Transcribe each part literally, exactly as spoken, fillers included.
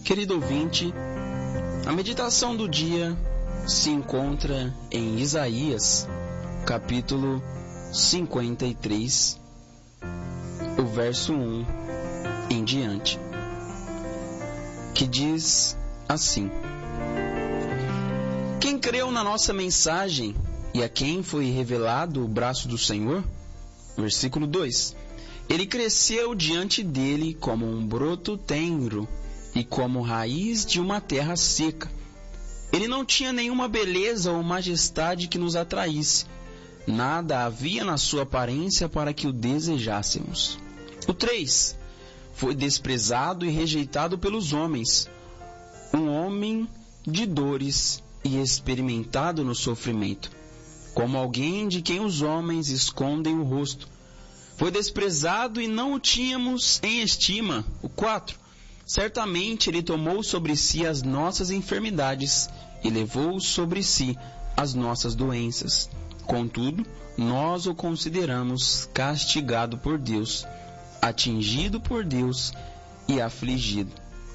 Querido ouvinte, a meditação do dia se encontra em Isaías, capítulo cinquenta e três, o verso um em diante, que diz assim: Quem creu na nossa mensagem e a quem foi revelado o braço do Senhor? Versículo dois. Ele cresceu diante dele como um broto tenro e como raiz de uma terra seca. Ele não tinha nenhuma beleza ou majestade que nos atraísse. Nada havia na sua aparência para que o desejássemos. O três. Foi desprezado e rejeitado pelos homens, um homem de dores e experimentado no sofrimento, como alguém de quem os homens escondem o rosto. Foi desprezado e não o tínhamos em estima. O quatro. Certamente ele tomou sobre si as nossas enfermidades e levou sobre si as nossas doenças. Contudo, nós o consideramos castigado por Deus, atingido por Deus e afligido.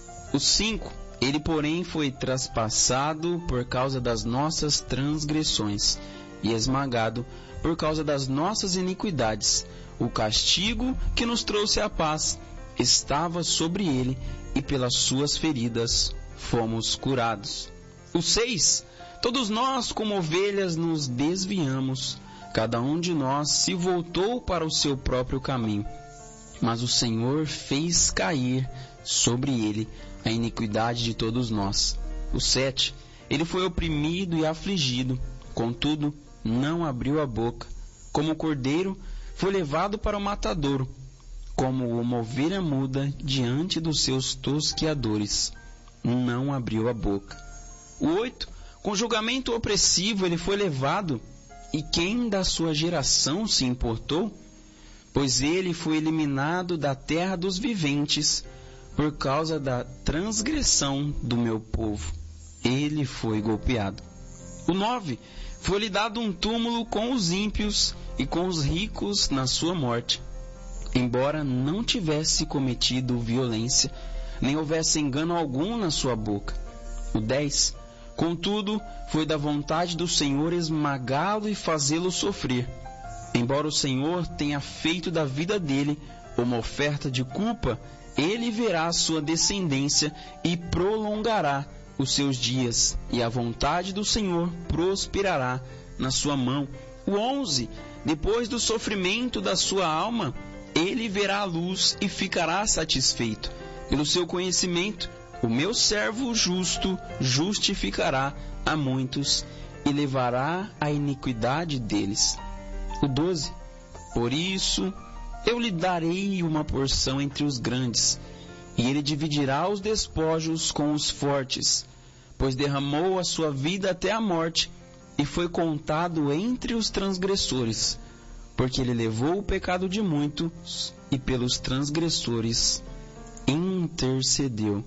O cinco. Ele, porém, foi traspassado por causa das nossas transgressões e esmagado por causa das nossas iniquidades. O castigo que nos trouxe a paz estava sobre ele, e pelas suas feridas fomos curados. O seis. Todos nós, como ovelhas, nos desviamos. Cada um de nós se voltou para o seu próprio caminho. Mas o Senhor fez cair sobre ele a iniquidade de todos nós. O sete. Ele foi oprimido e afligido, contudo não abriu a boca. Como o cordeiro foi levado para o matadouro, como uma ovelha muda diante dos seus tosqueadores, não abriu a boca. O oito. Com julgamento opressivo ele foi levado, e quem da sua geração se importou? Pois ele foi eliminado da terra dos viventes, por causa da transgressão do meu povo. Ele foi golpeado. O nove. Foi-lhe dado um túmulo com os ímpios e com os ricos na sua morte, embora não tivesse cometido violência, nem houvesse engano algum na sua boca. O dez. Contudo, foi da vontade do Senhor esmagá-lo e fazê-lo sofrer. Embora o Senhor tenha feito da vida dele uma oferta de culpa, ele verá a sua descendência e prolongará os seus dias, e a vontade do Senhor prosperará na sua mão. O onze. Depois do sofrimento da sua alma, ele verá a luz e ficará satisfeito. Pelo seu conhecimento, o meu servo justo justificará a muitos e levará a iniquidade deles. O doze. Por isso, eu lhe darei uma porção entre os grandes, e ele dividirá os despojos com os fortes, pois derramou a sua vida até a morte, e foi contado entre os transgressores, porque ele levou o pecado de muitos, e pelos transgressores intercedeu.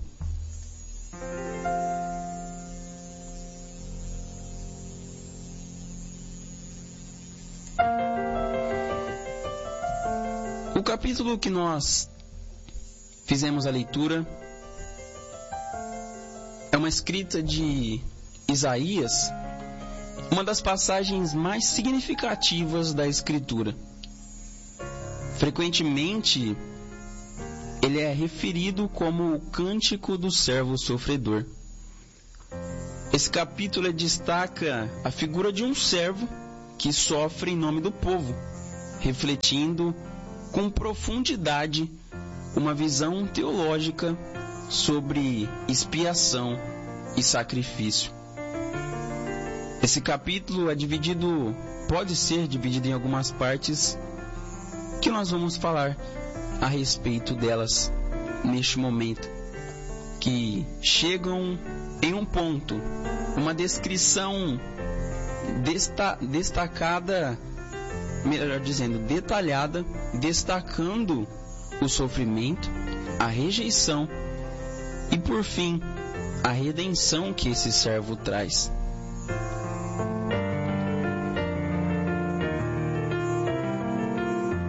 O capítulo que nós fizemos a leitura é uma escrita de Isaías, uma das passagens mais significativas da Escritura. Frequentemente, ele é referido como o Cântico do Servo Sofredor. Esse capítulo destaca a figura de um servo que sofre em nome do povo, refletindo com profundidade uma visão teológica sobre expiação e sacrifício. Esse capítulo é dividido, pode ser dividido em algumas partes, que nós vamos falar a respeito delas neste momento, que chegam em um ponto, uma descrição desta, destacada, melhor dizendo, detalhada, destacando o sofrimento, a rejeição e, por fim, a redenção que esse servo traz.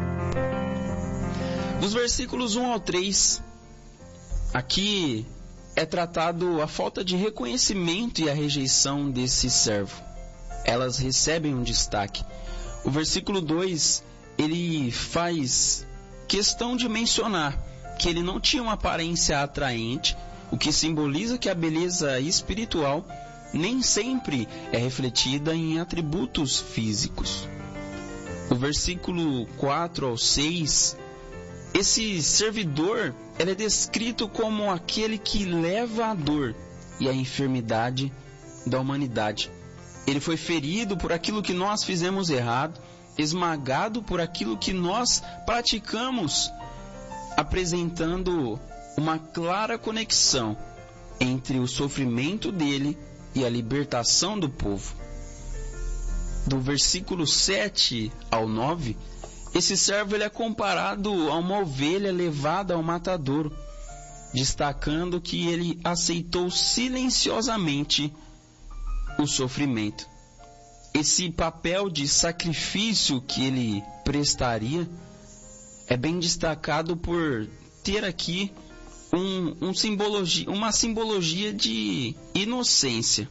Dos versículos um ao três, aqui é tratado a falta de reconhecimento e a rejeição desse servo. Elas recebem um destaque. O versículo dois, ele faz questão de mencionar que ele não tinha uma aparência atraente, o que simboliza que a beleza espiritual nem sempre é refletida em atributos físicos. O versículo quatro ao seis, esse servidor ele é descrito como aquele que leva a dor e a enfermidade da humanidade. Ele foi ferido por aquilo que nós fizemos errado, esmagado por aquilo que nós praticamos, apresentando uma clara conexão entre o sofrimento dele e a libertação do povo. Do versículo sete ao nove, esse servo ele é comparado a uma ovelha levada ao matadouro, destacando que ele aceitou silenciosamente o sofrimento. Esse papel de sacrifício que ele prestaria é bem destacado por ter aqui um, um simbologia, uma simbologia de inocência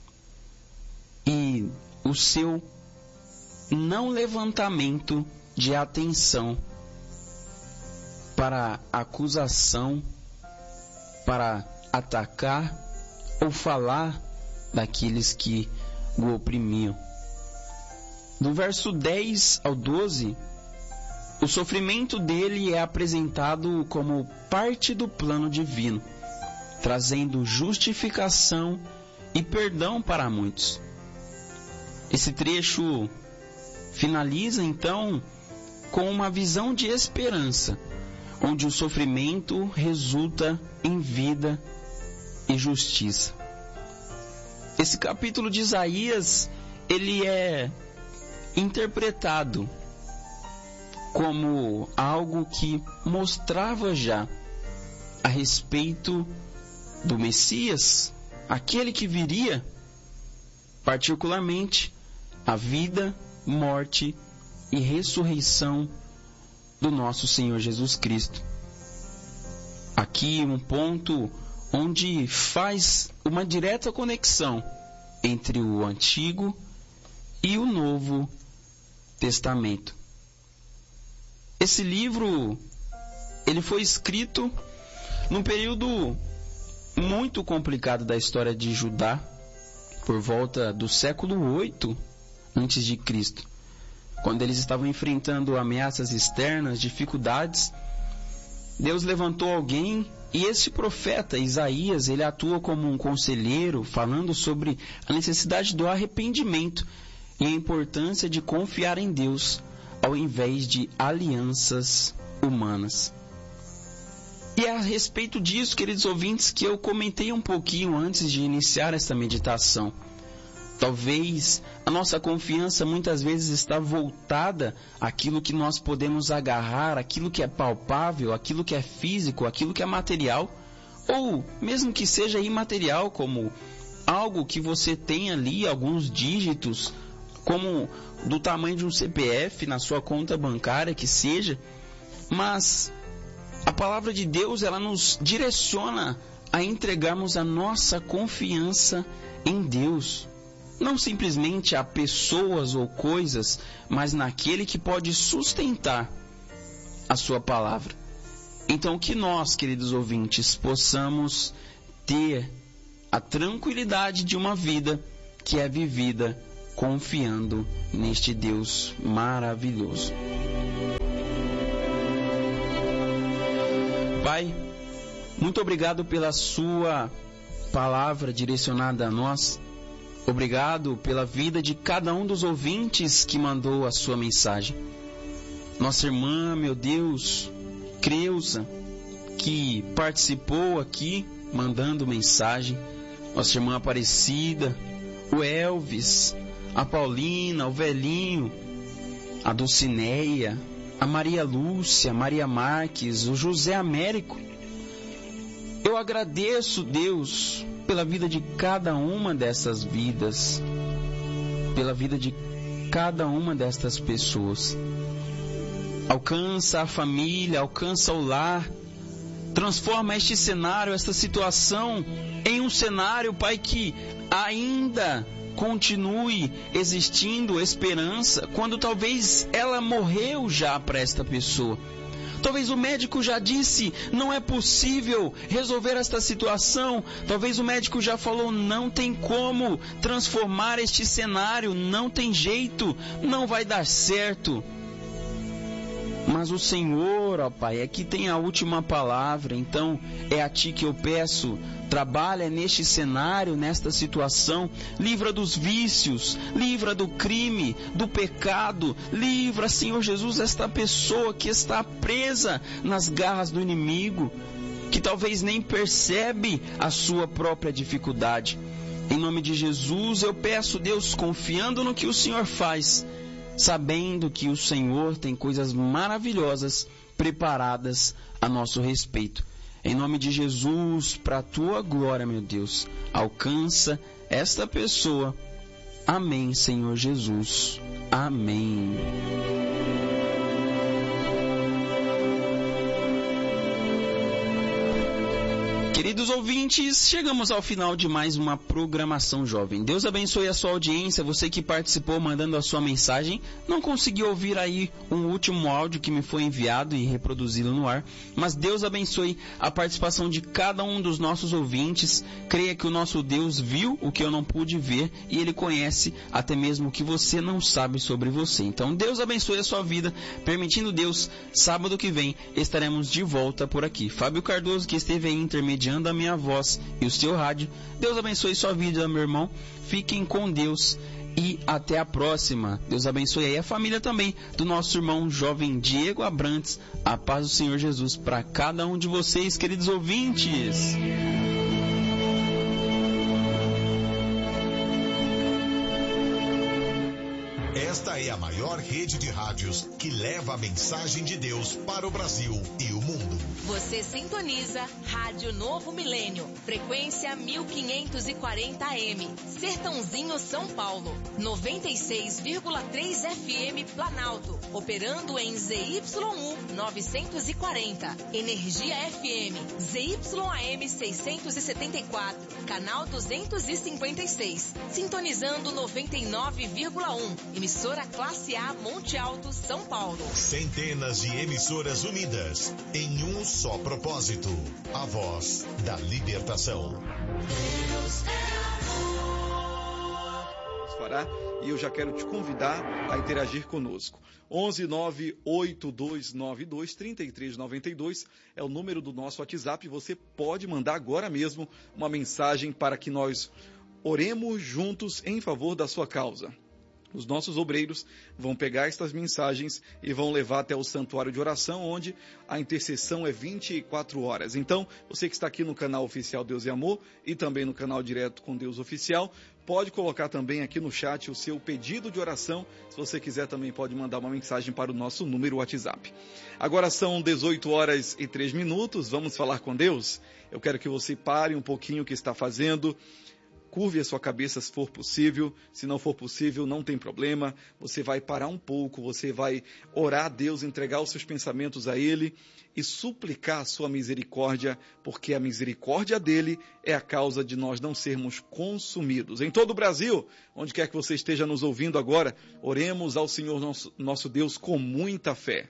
e o seu não levantamento de atenção para acusação, para atacar ou falar daqueles que o oprimiam. Do verso dez ao doze, o sofrimento dele é apresentado como parte do plano divino, trazendo justificação e perdão para muitos. Esse trecho finaliza então com uma visão de esperança, onde o sofrimento resulta em vida e justiça. Esse capítulo de Isaías, ele é interpretado como algo que mostrava já a respeito do Messias, aquele que viria, particularmente a vida, morte e ressurreição do nosso Senhor Jesus Cristo. Aqui um ponto onde faz uma direta conexão entre o Antigo e o Novo Testamento. Esse livro, ele foi escrito num período muito complicado da história de Judá, por volta do século oito antes de Cristo, quando eles estavam enfrentando ameaças externas, dificuldades. Deus levantou alguém, e esse profeta Isaías, ele atua como um conselheiro, falando sobre a necessidade do arrependimento e a importância de confiar em Deus ao invés de alianças humanas. E é a respeito disso, queridos ouvintes, que eu comentei um pouquinho antes de iniciar esta meditação. Talvez a nossa confiança muitas vezes está voltada àquilo que nós podemos agarrar, aquilo que é palpável, aquilo que é físico, aquilo que é material, ou mesmo que seja imaterial, como algo que você tem ali, alguns dígitos, como do tamanho de um C P F na sua conta bancária, que seja. Mas a palavra de Deus, ela nos direciona a entregarmos a nossa confiança em Deus. Não simplesmente a pessoas ou coisas, mas naquele que pode sustentar a sua palavra. Então que nós, queridos ouvintes, possamos ter a tranquilidade de uma vida que é vivida confiando neste Deus maravilhoso. Pai, muito obrigado pela sua palavra direcionada a nós. Obrigado pela vida de cada um dos ouvintes que mandou a sua mensagem. Nossa irmã, meu Deus, Creuza, que participou aqui, mandando mensagem. Nossa irmã Aparecida, o Elvis, a Paulina, o Velhinho, a Dulcineia, a Maria Lúcia, a Maria Marques, o José Américo. Eu agradeço, Deus, pela vida de cada uma dessas vidas, pela vida de cada uma destas pessoas. Alcança a família, alcança o lar, Transforma este cenário, esta situação, em um cenário, Pai, que ainda continue existindo esperança, quando talvez ela morreu já para esta pessoa. Talvez o médico já disse, não é possível resolver esta situação. Talvez o médico já falou, não tem como transformar este cenário, não tem jeito, não vai dar certo. Mas o Senhor, ó Pai, é que tem a última palavra. Então é a Ti que eu peço, trabalha neste cenário, nesta situação, livra dos vícios, livra do crime, do pecado, livra, Senhor Jesus, esta pessoa que está presa nas garras do inimigo, que talvez nem percebe a sua própria dificuldade. Em nome de Jesus eu peço, Deus, confiando no que o Senhor faz, sabendo que o Senhor tem coisas maravilhosas preparadas a nosso respeito. Em nome de Jesus, para a Tua glória, meu Deus, alcança esta pessoa. Amém, Senhor Jesus. Amém. Queridos ouvintes, chegamos ao final de mais uma programação jovem. Deus abençoe a sua audiência, você que participou mandando a sua mensagem. Não consegui ouvir aí um último áudio que me foi enviado e reproduzido no ar, mas Deus abençoe a participação de cada um dos nossos ouvintes. Creia que o nosso Deus viu o que eu não pude ver e Ele conhece até mesmo o que você não sabe sobre você. Então Deus abençoe a sua vida, permitindo Deus, sábado que vem estaremos de volta por aqui. Fábio Cardoso, que esteve aí intermediando a minha voz e o seu rádio. Deus abençoe sua vida, meu irmão. Fiquem com Deus e até a próxima. Deus abençoe aí a família também do nosso irmão jovem Diego Abrantes. A paz do Senhor Jesus para cada um de vocês, queridos ouvintes. Esta é a maior rede de rádios que leva a mensagem de Deus para o Brasil e o mundo. Você sintoniza Rádio Novo Milênio, frequência mil quinhentos e quarenta A M, Sertãozinho, São Paulo, noventa e seis vírgula três F M Planalto, operando em Z Y U novecentos e quarenta, Energia F M, Z Y A M seiscentos e setenta e quatro, canal duzentos e cinquenta e seis, sintonizando noventa e nove vírgula um, emissora Classe A Monte Alto, São Paulo. Centenas de emissoras unidas em um só propósito, a voz da libertação. Deus é amor. Fará, e eu já quero te convidar a interagir conosco. onze nove oito dois nove dois três três nove dois é o número do nosso WhatsApp. Você pode mandar agora mesmo uma mensagem para que nós oremos juntos em favor da sua causa. Os nossos obreiros vão pegar estas mensagens e vão levar até o santuário de oração, onde a intercessão é vinte e quatro horas. Então, você que está aqui no canal oficial Deus e Amor e também no canal Direto com Deus Oficial, pode colocar também aqui no chat o seu pedido de oração. Se você quiser, também pode mandar uma mensagem para o nosso número WhatsApp. Agora são dezoito horas e três minutos, vamos falar com Deus? Eu quero que você pare um pouquinho o que está fazendo. Curve a sua cabeça se for possível. Se não for possível, não tem problema. Você vai parar um pouco, você vai orar a Deus, entregar os seus pensamentos a Ele e suplicar a sua misericórdia, porque a misericórdia dEle é a causa de nós não sermos consumidos. Em todo o Brasil, onde quer que você esteja nos ouvindo agora, oremos ao Senhor nosso, nosso Deus com muita fé.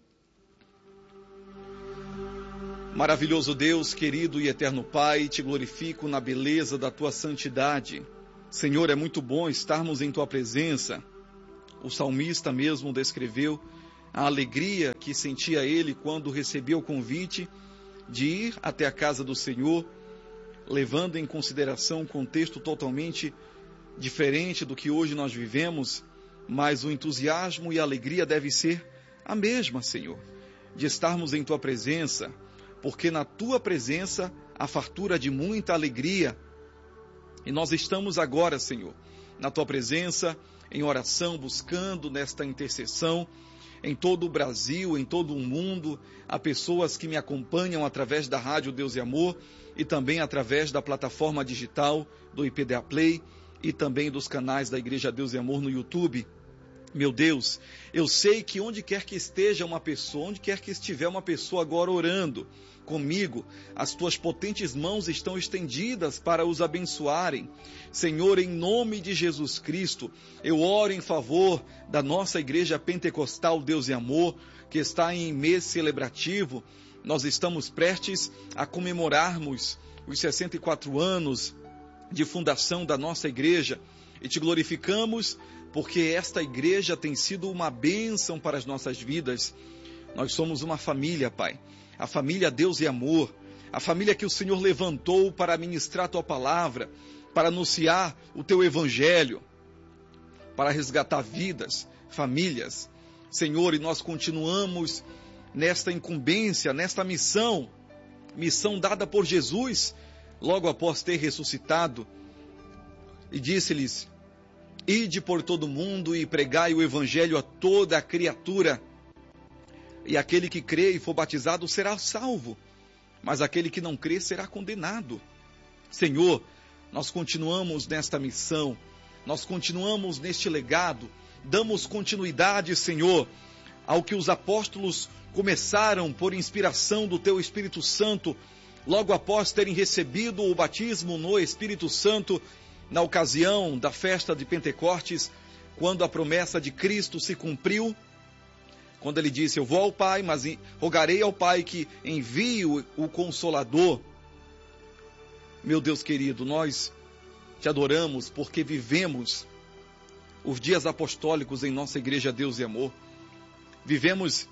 Maravilhoso Deus, querido e eterno Pai, te glorifico na beleza da Tua santidade. Senhor, é muito bom estarmos em Tua presença. O salmista mesmo descreveu a alegria que sentia ele quando recebeu o convite de ir até a casa do Senhor, levando em consideração um contexto totalmente diferente do que hoje nós vivemos, mas o entusiasmo e a alegria deve ser a mesma, Senhor, de estarmos em Tua presença, porque na Tua presença há fartura de muita alegria. E nós estamos agora, Senhor, na Tua presença, em oração, buscando nesta intercessão, em todo o Brasil, em todo o mundo, há pessoas que me acompanham através da Rádio Deus e Amor e também através da plataforma digital do I P D A Play e também dos canais da Igreja Deus e Amor no YouTube. Meu Deus, eu sei que onde quer que esteja uma pessoa, onde quer que estiver uma pessoa agora orando comigo, as tuas potentes mãos estão estendidas para os abençoarem. Senhor, em nome de Jesus Cristo, eu oro em favor da nossa igreja pentecostal Deus e Amor, que está em mês celebrativo. Nós estamos prestes a comemorarmos os sessenta e quatro anos de fundação da nossa igreja e te glorificamos porque esta igreja tem sido uma bênção para as nossas vidas. Nós somos uma família, Pai, a família Deus e Amor, a família que o Senhor levantou para ministrar a Tua palavra, para anunciar o Teu Evangelho, para resgatar vidas, famílias. Senhor, e nós continuamos nesta incumbência, nesta missão, missão dada por Jesus, logo após ter ressuscitado, e disse-lhes: ide por todo mundo e pregai o evangelho a toda a criatura, e aquele que crê e for batizado será salvo, mas aquele que não crê será condenado. Senhor, nós continuamos nesta missão, nós continuamos neste legado, damos continuidade, Senhor, ao que os apóstolos começaram por inspiração do Teu Espírito Santo, logo após terem recebido o batismo no Espírito Santo, na ocasião da festa de Pentecostes, quando a promessa de Cristo se cumpriu, quando ele disse: eu vou ao Pai, mas rogarei ao Pai que envie o, o Consolador. Meu Deus querido, nós te adoramos porque vivemos os dias apostólicos em nossa igreja Deus e Amor. Vivemos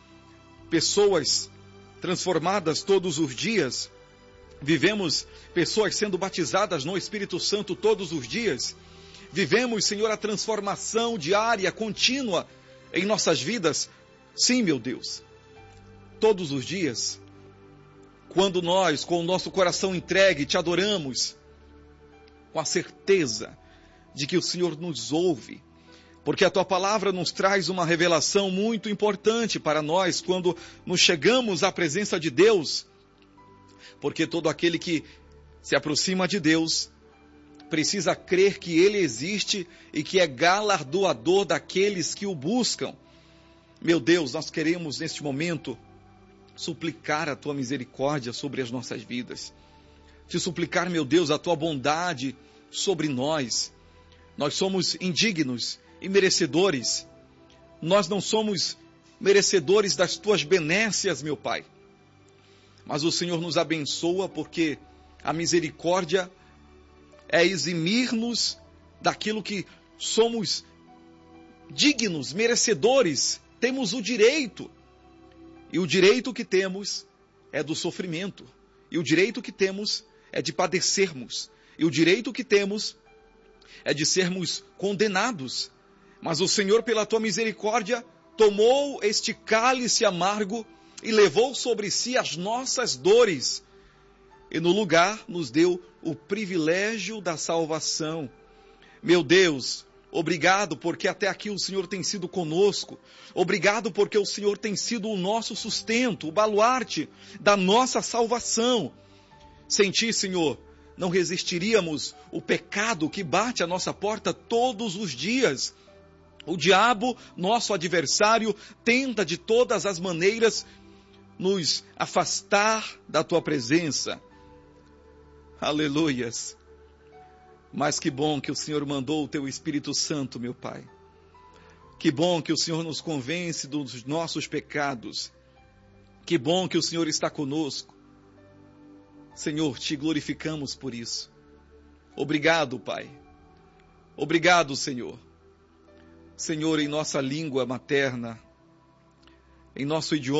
pessoas transformadas todos os dias. Vivemos pessoas sendo batizadas no Espírito Santo todos os dias. Vivemos, Senhor, a transformação diária, contínua em nossas vidas. Sim, meu Deus, todos os dias, quando nós, com o nosso coração entregue, te adoramos, com a certeza de que o Senhor nos ouve, porque a Tua palavra nos traz uma revelação muito importante para nós quando nos chegamos à presença de Deus, porque todo aquele que se aproxima de Deus precisa crer que Ele existe e que é galardoador daqueles que o buscam. Meu Deus, nós queremos neste momento suplicar a Tua misericórdia sobre as nossas vidas. Te suplicar, meu Deus, a Tua bondade sobre nós. Nós somos indignos e merecedores. Nós não somos merecedores das Tuas benécias, meu Pai. Mas o Senhor nos abençoa porque a misericórdia é eximir-nos daquilo que somos dignos, merecedores. Temos o direito. E o direito que temos é do sofrimento. E o direito que temos é de padecermos. E o direito que temos é de sermos condenados. Mas o Senhor, pela Tua misericórdia, tomou este cálice amargo e levou sobre si as nossas dores. E no lugar nos deu o privilégio da salvação. Meu Deus, obrigado porque até aqui o Senhor tem sido conosco. Obrigado porque o Senhor tem sido o nosso sustento, o baluarte da nossa salvação. Sem Ti, Senhor, não resistiríamos o pecado que bate à nossa porta todos os dias. O diabo, nosso adversário, tenta de todas as maneiras nos afastar da Tua presença. Aleluias. Mas que bom que o Senhor mandou o Teu Espírito Santo, meu Pai. Que bom que o Senhor nos convence dos nossos pecados. Que bom que o Senhor está conosco. Senhor, Te glorificamos por isso. Obrigado, Pai. Obrigado, Senhor. Senhor, em nossa língua materna, em nosso idioma,